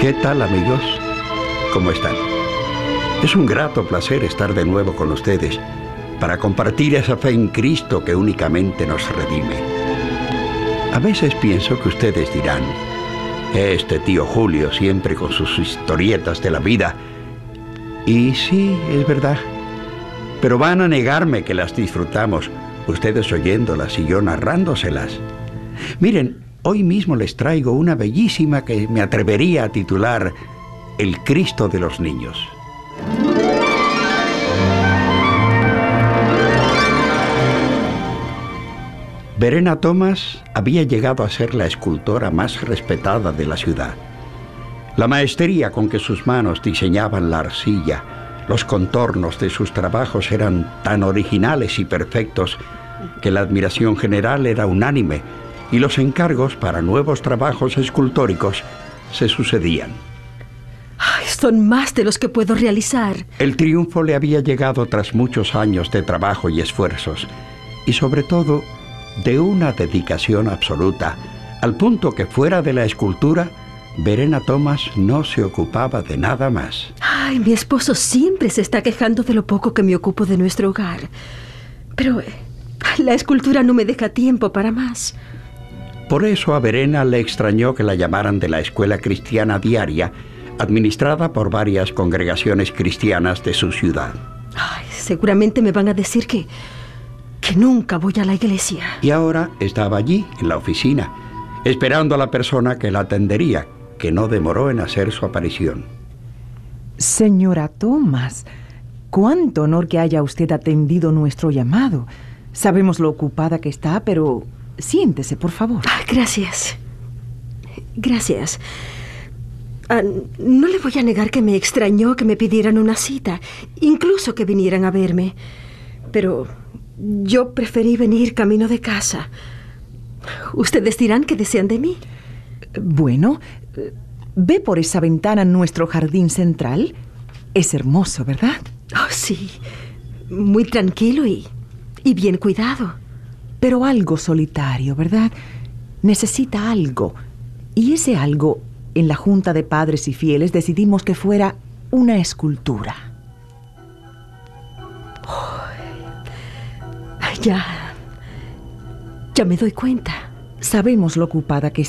¿Qué tal, amigos? ¿Cómo están? Es un grato placer estar de nuevo con ustedes para compartir esa fe en Cristo que únicamente nos redime. A veces pienso que ustedes dirán, este tío Julio siempre con sus historietas de la vida. Y sí, es verdad. Pero van a negarme que las disfrutamos, ustedes oyéndolas y yo narrándoselas. Miren, hoy mismo les traigo una bellísima que me atrevería a titular El Cristo de los Niños. Verena Thomas había llegado a ser la escultora más respetada de la ciudad. La maestría con que sus manos diseñaban la arcilla, los contornos de sus trabajos eran tan originales y perfectos que la admiración general era unánime y los encargos para nuevos trabajos escultóricos se sucedían. Ay, son más de los que puedo realizar. El triunfo le había llegado tras muchos años de trabajo y esfuerzos, y sobre todo de una dedicación absoluta, al punto que fuera de la escultura, Verena Thomas no se ocupaba de nada más. Ay, mi esposo siempre se está quejando de lo poco que me ocupo de nuestro hogar. Pero la escultura no me deja tiempo para más. Por eso a Verena le extrañó que la llamaran de la escuela cristiana diaria, administrada por varias congregaciones cristianas de su ciudad. Ay, seguramente me van a decir que nunca voy a la iglesia. Y ahora estaba allí, en la oficina, esperando a la persona que la atendería, que no demoró en hacer su aparición. Señora Thomas, cuánto honor que haya usted atendido nuestro llamado. Sabemos lo ocupada que está, pero siéntese, por favor. Gracias. Gracias. No le voy a negar que me extrañó que me pidieran una cita, incluso que vinieran a verme. Pero yo preferí venir camino de casa. Ustedes dirán qué desean de mí. Bueno, ve por esa ventana nuestro jardín central. Es hermoso, ¿verdad? Oh, sí. Muy tranquilo y bien cuidado. Pero algo solitario, ¿verdad? Necesita algo. Y ese algo, en la Junta de Padres y Fieles decidimos que fuera una escultura. Ya me doy cuenta. Sabemos lo ocupada que